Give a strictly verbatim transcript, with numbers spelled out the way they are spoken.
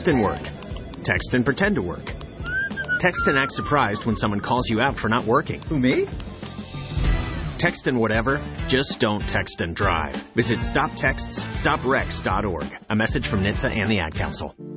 Text and work. Text and pretend to work. Text and act surprised when someone calls you out for not working. Who, me? Text and whatever, just don't text and drive. Visit stop texts stop wrecks dot org. A message from N H T S A and the Ad Council.